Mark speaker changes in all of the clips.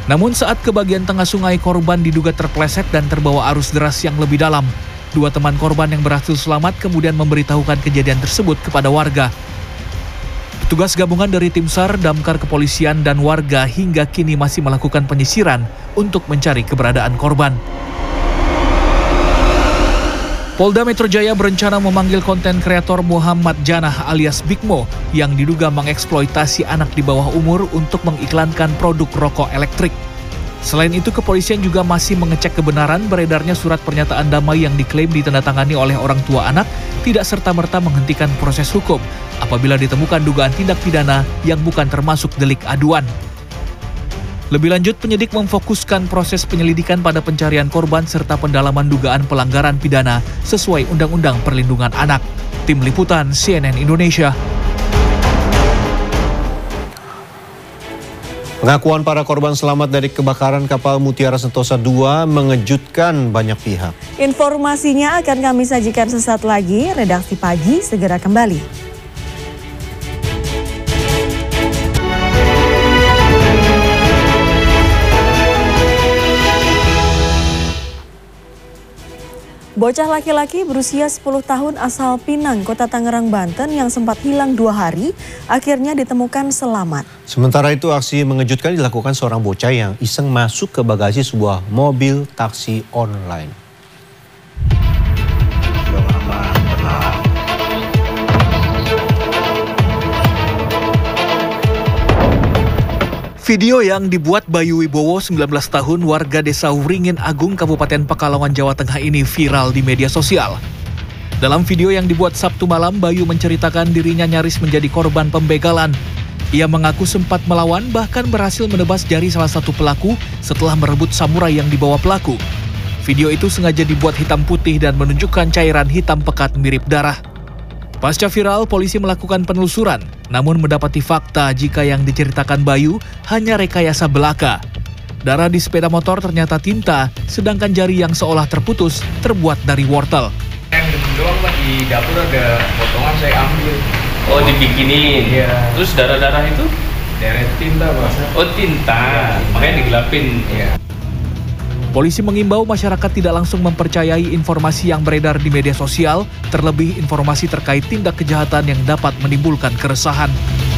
Speaker 1: Namun saat ke bagian tengah sungai, korban diduga terpeleset dan terbawa arus deras yang lebih dalam. Dua teman korban yang berhasil selamat kemudian memberitahukan kejadian tersebut kepada warga. Petugas gabungan dari Tim SAR, Damkar Kepolisian, dan warga hingga kini masih melakukan penyisiran untuk mencari keberadaan korban. Polda Metro Jaya berencana memanggil konten kreator Muhammad Janah alias Big Mo yang diduga mengeksploitasi anak di bawah umur untuk mengiklankan produk rokok elektrik. Selain itu, kepolisian juga masih mengecek kebenaran beredarnya surat pernyataan damai yang diklaim ditandatangani oleh orang tua anak tidak serta-merta menghentikan proses hukum apabila ditemukan dugaan tindak pidana yang bukan termasuk delik aduan. Lebih lanjut, penyidik memfokuskan proses penyelidikan pada pencarian korban serta pendalaman dugaan pelanggaran pidana sesuai Undang-Undang Perlindungan Anak. Tim Liputan CNN Indonesia.
Speaker 2: Pengakuan para korban selamat dari kebakaran kapal Mutiara Sentosa II mengejutkan banyak pihak.
Speaker 3: Informasinya akan kami sajikan sesaat lagi. Redaksi Pagi segera kembali. Bocah laki-laki berusia 10 tahun asal Pinang, Kota Tangerang, Banten yang sempat hilang 2 hari, akhirnya ditemukan selamat.
Speaker 2: Sementara itu, aksi mengejutkan dilakukan seorang bocah yang iseng masuk ke bagasi sebuah mobil taksi online.
Speaker 1: Video yang dibuat Bayu Wibowo, 19 tahun, warga desa Wringin Agung, Kabupaten Pekalongan, Jawa Tengah ini viral di media sosial. Dalam video yang dibuat Sabtu malam, Bayu menceritakan dirinya nyaris menjadi korban pembegalan. Ia mengaku sempat melawan, bahkan berhasil menebas jari salah satu pelaku setelah merebut samurai yang dibawa pelaku. Video itu sengaja dibuat hitam putih dan menunjukkan cairan hitam pekat mirip darah. Pasca viral, polisi melakukan penelusuran, namun mendapati fakta jika yang diceritakan Bayu hanya rekayasa belaka. Darah di sepeda motor ternyata tinta, sedangkan jari yang seolah terputus terbuat dari wortel.
Speaker 4: Yang doang di dapur ada potongan, saya ambil. Oh, dibikinin? Iya. Terus darah-darah itu? Darah tinta, Mas. Oh, tinta. Makanya digelapin. Iya.
Speaker 1: Polisi mengimbau masyarakat tidak langsung mempercayai informasi yang beredar di media sosial, terlebih informasi terkait tindak kejahatan yang dapat menimbulkan keresahan.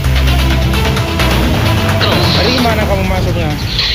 Speaker 5: Dari mana kamu masuknya?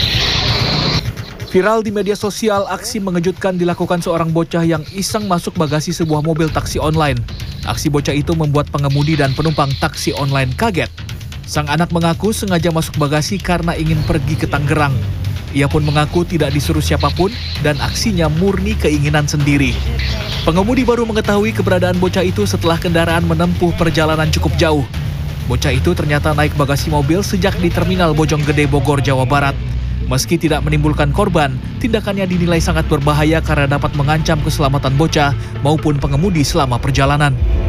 Speaker 1: Viral di media sosial, aksi mengejutkan dilakukan seorang bocah yang iseng masuk bagasi sebuah mobil taksi online. Aksi bocah itu membuat pengemudi dan penumpang taksi online kaget. Sang anak mengaku sengaja masuk bagasi karena ingin pergi ke Tangerang. Ia pun mengaku tidak disuruh siapapun dan aksinya murni keinginan sendiri. Pengemudi baru mengetahui keberadaan bocah itu setelah kendaraan menempuh perjalanan cukup jauh. Bocah itu ternyata naik bagasi mobil sejak di Terminal Bojonggede, Bogor, Jawa Barat. Meski tidak menimbulkan korban, tindakannya dinilai sangat berbahaya karena dapat mengancam keselamatan bocah maupun pengemudi selama perjalanan.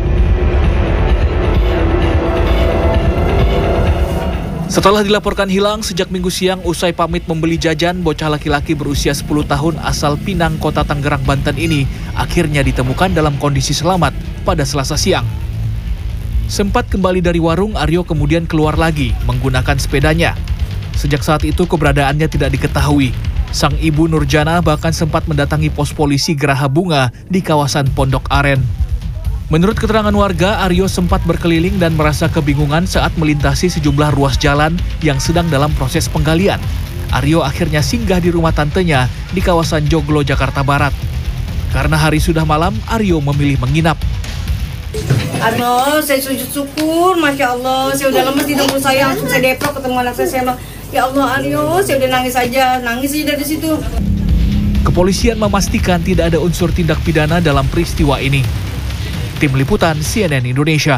Speaker 1: Setelah dilaporkan hilang sejak Minggu siang usai pamit membeli jajan, bocah laki-laki berusia 10 tahun asal Pinang, Kota Tangerang, Banten ini akhirnya ditemukan dalam kondisi selamat pada Selasa siang. Sempat kembali dari warung, Aryo kemudian keluar lagi menggunakan sepedanya. Sejak saat itu keberadaannya tidak diketahui. Sang ibu Nurjana bahkan sempat mendatangi pos polisi Geraha Bunga di kawasan Pondok Aren. Menurut keterangan warga, Aryo sempat berkeliling dan merasa kebingungan saat melintasi sejumlah ruas jalan yang sedang dalam proses penggalian. Aryo akhirnya singgah di rumah tantenya di kawasan Joglo, Jakarta Barat. Karena hari sudah malam, Aryo memilih menginap.
Speaker 6: Aduh, saya sujud syukur, Masya Allah. Saya udah lemes di tubuh saya, langsung saya Depok ketemu anak saya bilang, ya Allah Aryo, saya udah nangis aja dari situ.
Speaker 1: Kepolisian memastikan tidak ada unsur tindak pidana dalam peristiwa ini. Tim Liputan CNN Indonesia.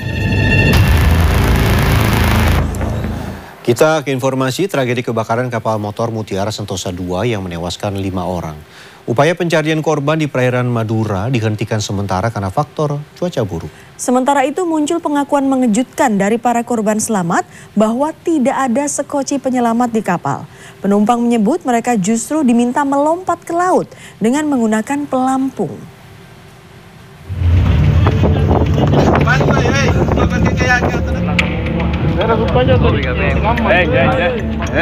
Speaker 2: Kita ke informasi tragedi kebakaran kapal motor Mutiara Sentosa II yang menewaskan 5 orang. Upaya pencarian korban di perairan Madura dihentikan sementara karena faktor cuaca buruk.
Speaker 3: Sementara itu muncul pengakuan mengejutkan dari para korban selamat bahwa tidak ada sekoci penyelamat di kapal. Penumpang menyebut mereka justru diminta melompat ke laut dengan menggunakan pelampung.
Speaker 5: Era supaya